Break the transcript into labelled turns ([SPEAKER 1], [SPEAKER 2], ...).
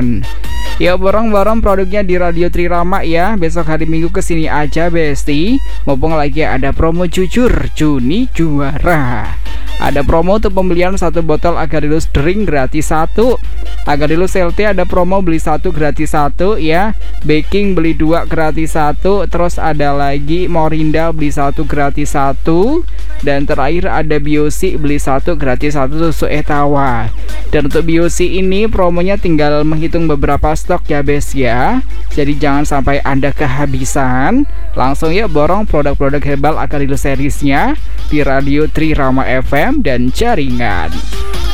[SPEAKER 1] jaringan. Ya borong-borong produknya di Radio Trirama ya. Besok hari Minggu kesini aja Besti. Mumpung lagi ada promo jujur Juni juara. Ada promo untuk pembelian 1 botol Agarilus drink gratis 1. Agarilus LT ada promo beli 1 gratis 1 ya. Baking beli 2 gratis 1. Terus ada lagi Morinda beli 1 gratis 1. Dan terakhir ada Biosi beli 1 gratis 1 susu Etawa. Dan untuk Biosi ini promonya tinggal menghitung beberapa stok ya Bes ya. Jadi jangan sampai Anda kehabisan. Langsung ya borong produk-produk herbal Agarilus seriesnya di Radio Trirama FM dan jaringan.